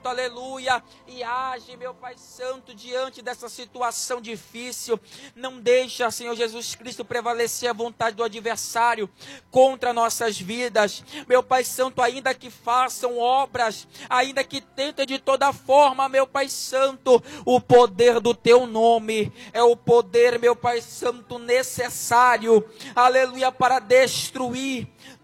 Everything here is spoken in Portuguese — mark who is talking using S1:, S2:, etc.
S1: aleluia, e age, meu Pai Santo, diante dessa situação difícil. Não deixa, Senhor Jesus Cristo, prevalecer a vontade do adversário contra nossas vidas, meu Pai Santo, ainda que façam obras, ainda que tentem de toda forma, meu Pai Santo, o poder do Teu nome é o poder, meu Pai Santo, necessário, aleluia, para destruir